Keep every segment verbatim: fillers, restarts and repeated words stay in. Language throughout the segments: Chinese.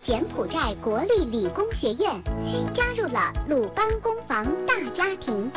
柬埔寨国立理工学院，加入了鲁班工房大家庭。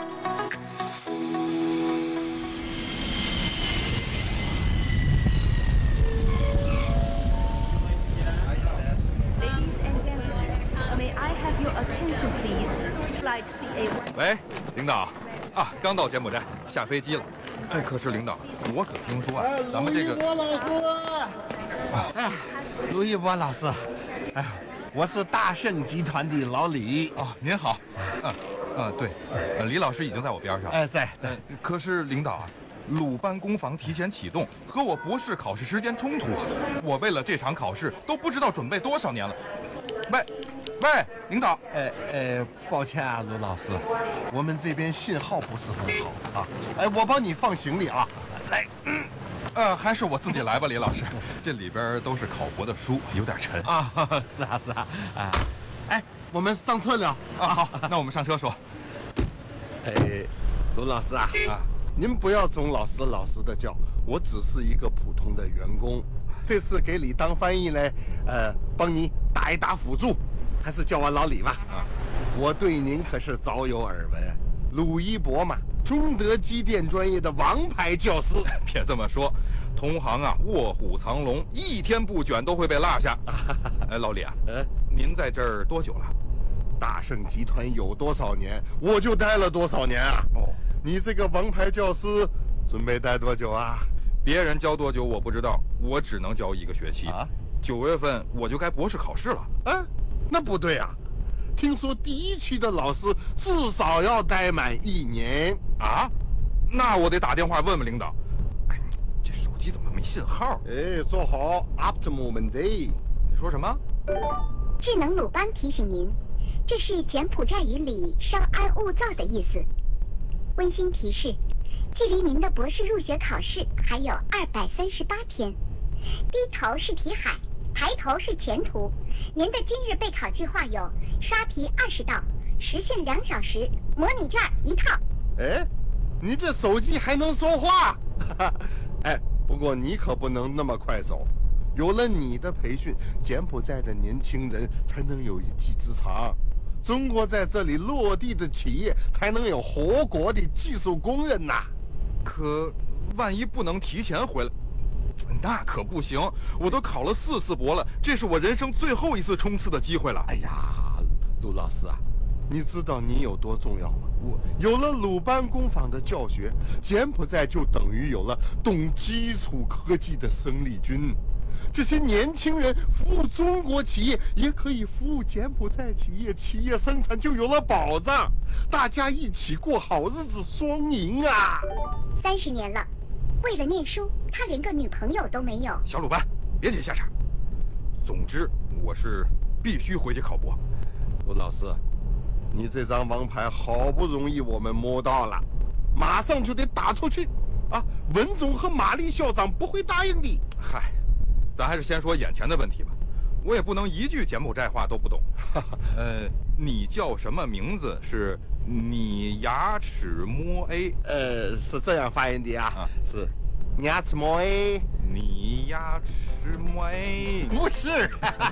喂，领导，啊，刚到柬埔寨，下飞机了。哎，可是领导，我可听说啊，咱们这个…… 卢一博老师， 啊， 哎，卢一博老师，哎，我是大盛集团的老李。 哦，您好。嗯，呃，对，呃，李老师已经在我边上。 哎，在在。 呃、可是领导啊，鲁班工房提前启动，和我博士考试时间冲突啊！我为了这场考试都不知道准备多少年了。喂，喂，领导。 哎哎，抱歉啊，卢老师，我们这边信号不是很好啊。哎，我帮你放行李啊。来，嗯， 呃，还是我自己来吧，李老师。这里边都是考博的书，有点沉啊。是啊是啊啊。哎，我们上车了啊。好，那我们上车说。 哎，卢老师啊啊， 您不要总老师老师的叫，我只是一个普通的员工。这次给你当翻译呢，呃，帮你打一打辅助，还是叫我老李吧。 啊， 我对您可是早有耳闻，鲁一博嘛，中德机电专业的王牌教师。 别这么说，同行啊，卧虎藏龙，一天不卷都会被落下。哎，老李啊， 呃， 您在这儿多久了？ 大盛集团有多少年，我就待了多少年啊。 哦， 你这个王牌教师准备待多久啊？ 别人教多久我不知道，我只能教一个学期啊。九月份我就该博士考试了。 啊，那不对啊！听说第一期的老师至少要待满一年啊。那我得打电话问问领导。哎，这手机怎么没信号？ 哎，做好 Optimal Monday。 你说什么？ 智能鲁班提醒您，这是柬埔寨语里稍安勿躁的意思。温馨提示，距离您的博士入学考试还有二百三十八天。低头是题海，抬头是前途。您的今日备考计划有刷题二十道，实训两小时，模拟卷一套。 哎，你这手机还能说话？哎，不过你可不能那么快走。有了你的培训，柬埔寨的年轻人才能有一技之长。中国在这里落地的企业才能有活国的技术工人呐。 可万一不能提前回来，那可不行。我都考了四次博了，这是我人生最后一次冲刺的机会了。 哎呀，陆老师啊，你知道你有多重要吗？我有了鲁班工坊的教学，柬埔寨就等于有了懂基础科技的生力军。这些年轻人服务中国企业，也可以服务柬埔寨企业，企业生产就有了保障，大家一起过好日子，双赢啊！ 三十年了，为了念书，他连个女朋友都没有。 小鲁班，别接下茬。总之，我是必须回去考博。 陆老师，你这张王牌好不容易我们摸到了，马上就得打出去啊！文总和玛丽校长不会答应的。 嗨，咱还是先说眼前的问题吧。我也不能一句柬埔寨话都不懂。呃，你叫什么名字？是你牙齿摸 A？ 呃，是这样发音的啊，啊是牙齿摸 A。 你牙齿摸 A？ 不是。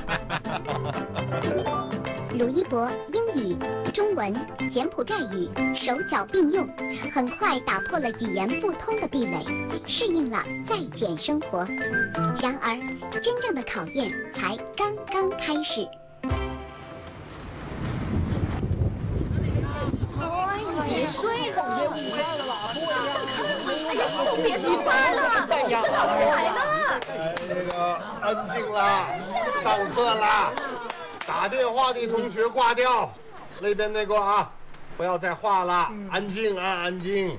鲁一博英语、中文、柬埔寨语手脚并用，很快打破了语言不通的壁垒，适应了在柬生活。然而，真正的考验才刚刚开始。 别睡了，别说话了，这老师来了。 哎，那个安静啦，上课啦，打电话的同学挂掉，那边那个啊，不要再话了，安静啊，安静。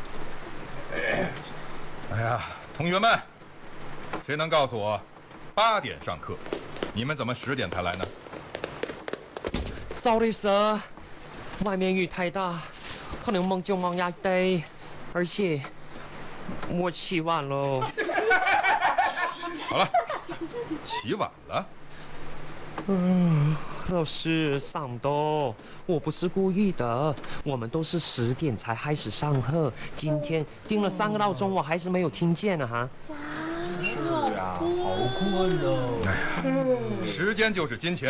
哎呀，同学们，谁能告诉我，八点上课，你们怎么十点才来呢 ？Sorry sir， 外面雨太大，可能梦就梦压day，而且我起晚了。 好了，起晚了。 嗯，老师上多，我不是故意的，我们都是十点才开始上课，今天定了三个闹钟，我还是没有听见呢哈。 是啊，好困哦。 哎呀，时间就是金钱，